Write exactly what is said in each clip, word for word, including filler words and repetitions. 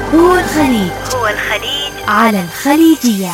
هو الخليج هو الخليج على الخليجية.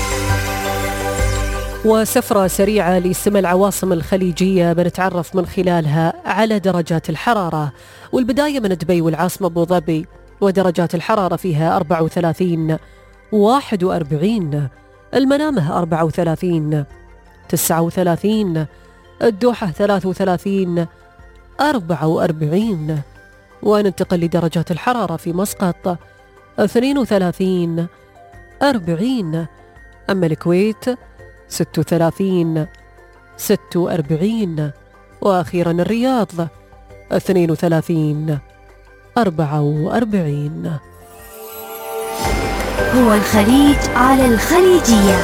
وسفرة سريعة لسمى العواصم الخليجية بنتعرف من خلالها على درجات الحرارة، والبداية من دبي والعاصمة أبو ظبي، ودرجات الحرارة فيها أربعة وثلاثين، واحد وأربعين، المنامة أربعة وثلاثين، تسعة وثلاثين، الدوحة ثلاثة وثلاثين، أربعة وأربعين. وننتقل لدرجات الحرارة في مسقط اثنين وثلاثين، أربعين، أما الكويت ستة وثلاثين، ستة وأربعين، وأخيرا الرياض اثنين وثلاثين، أربعة وأربعين. هو الخليج على الخليجية.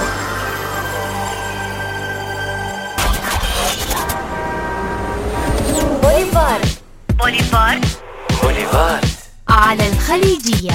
بوليفار بوليفار بوليفار على الخليجية.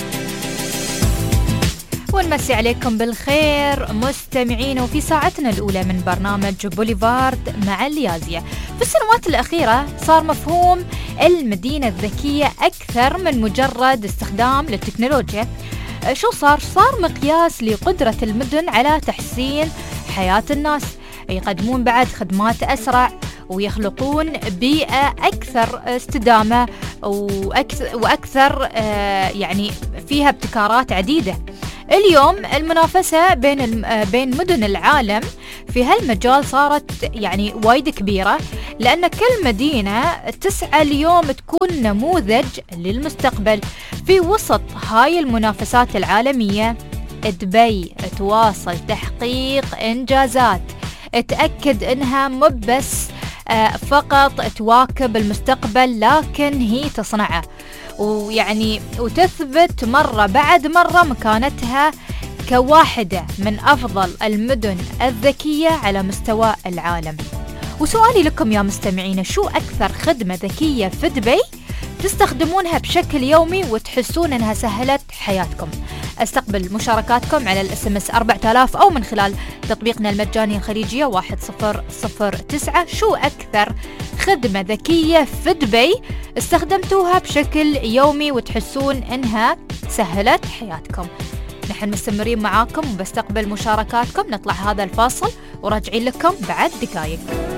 ونمسي عليكم بالخير مستمعين، وفي ساعتنا الأولى من برنامج بوليفارد مع اليازية. في السنوات الأخيرة صار مفهوم المدينة الذكية أكثر من مجرد استخدام للتكنولوجيا. شو صار؟ صار مقياس لقدرة المدن على تحسين حياة الناس، يقدمون بعد خدمات أسرع ويخلقون بيئة أكثر استدامة وأكثر, وأكثر يعني فيها ابتكارات عديدة. اليوم المنافسة بين بين مدن العالم في هالمجال صارت يعني وايد كبيرة، لأن كل مدينة تسعى اليوم تكون نموذج للمستقبل. في وسط هاي المنافسات العالمية دبي تواصل تحقيق إنجازات تأكد إنها مو بس فقط تواكب المستقبل، لكن هي تصنعه، ويعني وتثبت مرة بعد مرة مكانتها كواحدة من أفضل المدن الذكية على مستوى العالم. وسؤالي لكم يا مستمعين، شو أكثر خدمة ذكية في دبي تستخدمونها بشكل يومي وتحسون أنها سهلت حياتكم؟ استقبل مشاركاتكم على الاس ام اس أربعة آلاف أو من خلال تطبيقنا المجاني الخليجية واحد صفر صفر تسعة. شو أكثر خدمة ذكية في دبي استخدمتوها بشكل يومي وتحسون أنها سهلت حياتكم؟ نحن مستمرين معاكم وبستقبل مشاركاتكم. نطلع هذا الفاصل وراجعين لكم بعد دقائق.